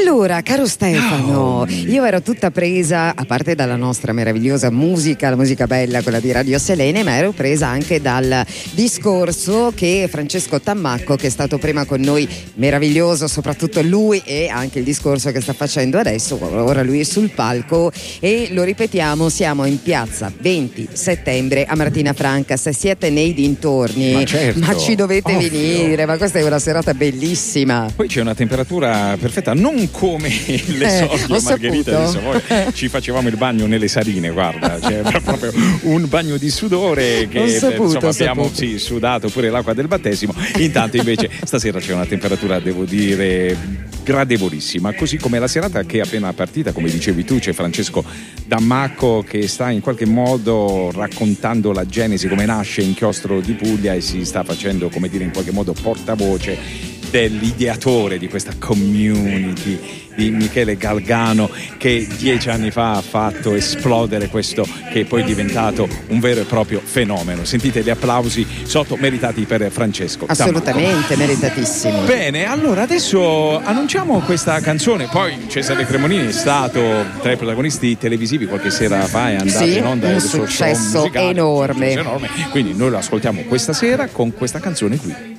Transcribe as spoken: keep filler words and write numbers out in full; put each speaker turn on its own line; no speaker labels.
Allora, caro Stefano, io ero tutta presa, a parte dalla nostra meravigliosa musica, la musica bella, quella di Radio Selene, ma ero presa anche dal discorso che Francesco Tammacco, che è stato prima con noi, meraviglioso, soprattutto lui, e anche il discorso che sta facendo adesso. Ora lui è sul palco e lo ripetiamo, siamo in piazza venti settembre a Martina Franca. Se siete nei dintorni,
ma, certo,
ma ci dovete
ovvio.
venire, ma questa è una serata bellissima.
Poi c'è una temperatura perfetta, non come le
Eh,
Soglio Margherita di Savoia. Ci facevamo il bagno nelle sarine, guarda, c'era proprio un bagno di sudore che
Ho saputo,
insomma
ho
abbiamo
saputo.
sì, sudato pure l'acqua del battesimo. Intanto invece stasera c'è una temperatura, devo dire, gradevolissima, così come la serata che è appena partita, come dicevi tu. C'è Francesco Tammacco che sta in qualche modo raccontando la genesi, come nasce Inchiostro di Puglia, e si sta facendo, come dire, in qualche modo portavoce dell'ideatore di questa community di Michele Galgano, che dieci anni fa ha fatto esplodere questo che è poi diventato un vero e proprio fenomeno. Sentite gli applausi sotto, meritati per Francesco
Assolutamente,
Tammacco.
meritatissimo.
Bene, allora adesso annunciamo questa canzone. Poi Cesare Cremonini è stato tra i protagonisti televisivi qualche sera fa, è andato
Sì,
in onda
un
il suo show
successo
musicale,
enorme.
un successo enorme. Quindi noi lo ascoltiamo questa sera con questa canzone qui.